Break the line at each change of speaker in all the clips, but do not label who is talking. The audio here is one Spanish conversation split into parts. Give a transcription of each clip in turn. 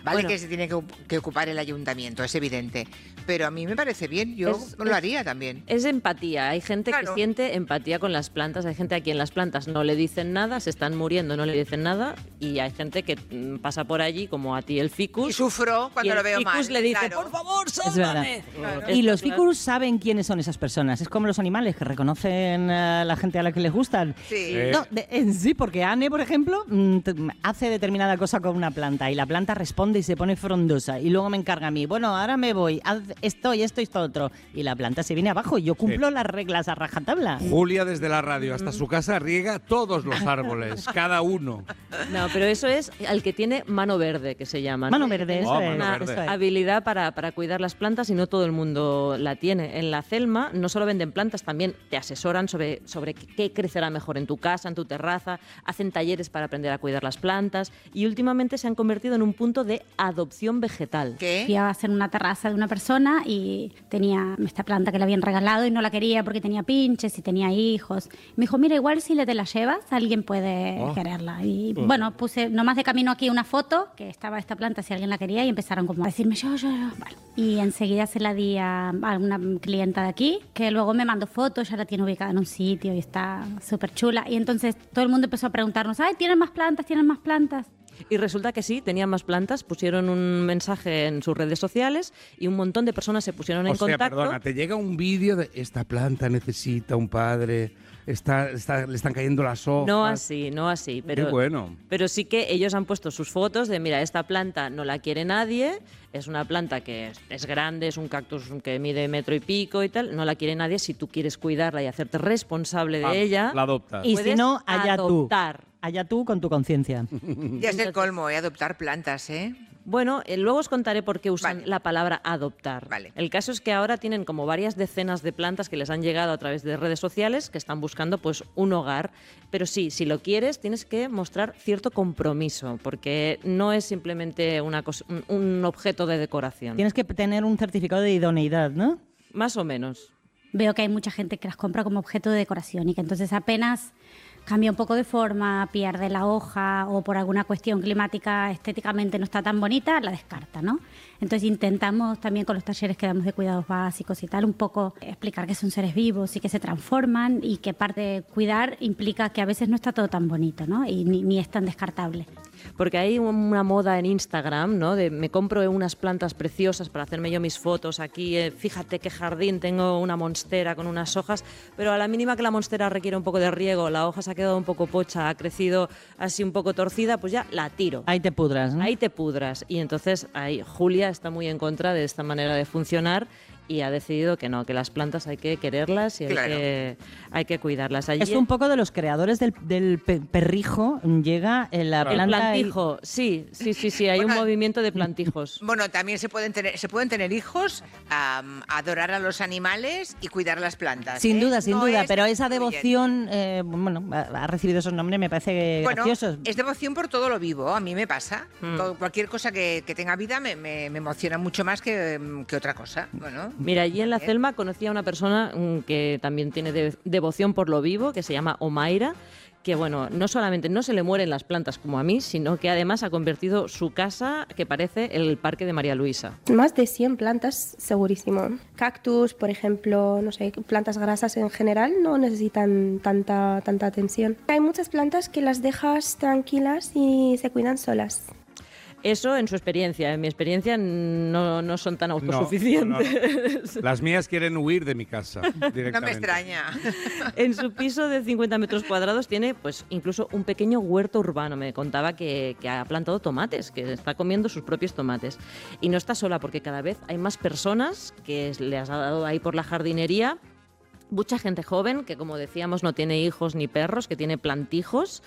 Vale, que se tiene que ocupar el ayuntamiento, es evidente. Pero a mí me parece bien, yo lo haría también.
Es empatía. Hay gente que siente empatía con las plantas. Hay gente a quien las plantas no le dicen nada, se están muriendo, no le dicen nada. Y hay gente que pasa por allí, como a ti el ficus.
Y sufro cuando lo veo mal.
El ficus le dice, por favor, sálvame.
Claro. Y los ficus saben quiénes son esas personas. Es como los animales que reconocen a la gente a la que les gustan.
Sí.
No, sí, porque Anne, por ejemplo, hace determinada cosa con una planta y la planta responde y se pone frondosa. Y luego me encarga a mí, bueno, ahora me voy, haz esto y esto y esto otro. Y la planta se viene abajo y yo cumplo las reglas a rajatabla.
Julia desde la radio hasta su casa riega todos los árboles, cada uno.
No, pero eso es al que tiene mano verde, que se llama.
Mano verde, eso es.
Una habilidad para cuidar las plantas y no todo el mundo la tiene. En la Celma no solo venden plantas, también te asesoran sobre qué crecerá mejor en tu casa, en tu terraza, hacen talleres para aprender a cuidar las plantas y últimamente se han convertido en un punto de adopción vegetal.
¿Qué? Fui a hacer una terraza de una persona y tenía esta planta que le habían regalado y no la quería porque tenía pinches y tenía hijos. Me dijo, mira, igual si te la llevas, alguien puede quererla. Y bueno, puse nomás de camino aquí una foto que estaba esta planta si alguien la quería y empezaron como a decirme yo. Bueno, y enseguida se la di a una clienta de aquí que luego me mandó fotos, ya la tiene ubicada en un sitio y está súper chula. Y entonces todo el mundo empezó a preguntarnos, ay, ¿tienen más plantas? ¿Tienen más plantas?
Y resulta que sí, tenían más plantas, pusieron un mensaje en sus redes sociales y un montón de personas se pusieron en contacto.
Perdona, te llega un vídeo de esta planta necesita un padre, le están cayendo las hojas.
No así. Pero,
qué bueno.
Pero sí que ellos han puesto sus fotos de, mira, esta planta no la quiere nadie, es una planta que es grande, es un cactus que mide 1 y pico y tal, no la quiere nadie. Si tú quieres cuidarla y hacerte responsable de ella,
la adoptas.
Y si no, allá
adoptar.
Allá tú con tu conciencia.
Ya es el colmo, adoptar plantas, ¿eh?
Bueno, luego os contaré por qué usan la palabra adoptar.
Vale.
El caso es que ahora tienen como varias decenas de plantas que les han llegado a través de redes sociales que están buscando pues un hogar. Pero sí, si lo quieres, tienes que mostrar cierto compromiso, porque no es simplemente un objeto de decoración.
Tienes que tener un certificado de idoneidad, ¿no?
Más o menos.
Veo que hay mucha gente que las compra como objeto de decoración y que entonces apenas cambia un poco de forma, pierde la hoja o por alguna cuestión climática estéticamente no está tan bonita, la descarta, ¿no? Entonces intentamos también con los talleres que damos de cuidados básicos y tal, un poco explicar que son seres vivos y que se transforman y que parte de cuidar implica que a veces no está todo tan bonito, ¿no? Y ni es tan descartable.
Porque hay una moda en Instagram, ¿no? De me compro unas plantas preciosas para hacerme yo mis fotos aquí, fíjate qué jardín, tengo una monstera con unas hojas, pero a la mínima que la monstera requiere un poco de riego, la hoja se ha quedado un poco pocha, ha crecido así un poco torcida, pues ya la tiro.
Ahí te pudras, ¿no?
Ahí te pudras. Y entonces ahí Julia está muy en contra de esta manera de funcionar y ha decidido que no, que las plantas hay que quererlas y hay que cuidarlas. Allí
es un poco de los creadores del perrijo, llega la planta...
El plantijo, sí, hay un movimiento de plantijos.
Bueno, también se pueden tener hijos, adorar a los animales y cuidar las plantas.
Sin duda, pero esa devoción, ha recibido esos nombres, me parece graciosos.
Es devoción por todo lo vivo, a mí me pasa. Cualquier cosa que tenga vida me emociona mucho más que otra cosa. Bueno.
Mira, allí en la Celma conocí a una persona que también tiene devoción por lo vivo, que se llama Omaira, que bueno, no solamente no se le mueren las plantas como a mí, sino que además ha convertido su casa, que parece el Parque de María Luisa.
Más de 100 plantas, segurísimo. Cactus, por ejemplo, no sé, plantas grasas en general no necesitan tanta atención. Hay muchas plantas que las dejas tranquilas y se cuidan solas.
Eso en su experiencia. En mi experiencia no son tan autosuficientes.
No. Las mías quieren huir de mi casa directamente.
No me extraña.
En su piso de 50 metros cuadrados tiene pues incluso un pequeño huerto urbano. Me contaba que ha plantado tomates, que está comiendo sus propios tomates. Y no está sola porque cada vez hay más personas que les ha dado ahí por la jardinería. Mucha gente joven que, como decíamos, no tiene hijos ni perros, que tiene plantijos.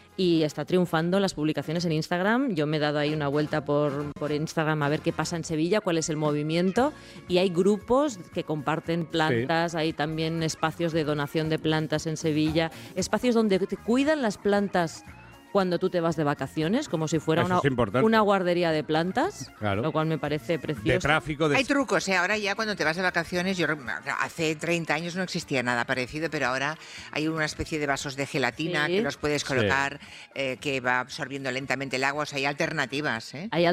Y está triunfando las publicaciones en Instagram. Yo me he dado ahí una vuelta por Instagram a ver qué pasa en Sevilla, cuál es el movimiento. Y hay grupos que comparten plantas, hay también espacios de donación de plantas en Sevilla, espacios donde te cuidan las plantas cuando tú te vas de vacaciones, como si fuera una guardería de plantas, lo cual me parece precioso.
De tráfico.
Hay trucos, ahora ya cuando te vas de vacaciones, hace 30 años no existía nada parecido, pero ahora hay una especie de vasos de gelatina que los puedes colocar, que va absorbiendo lentamente el agua, o sea, hay alternativas.
Hay